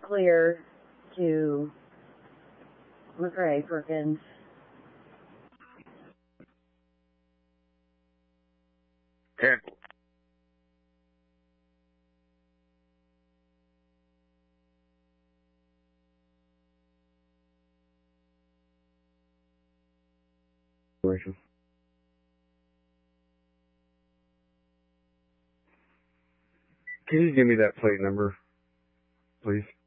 clear to McRae Perkins. Okay. Can you give me that plate number, please?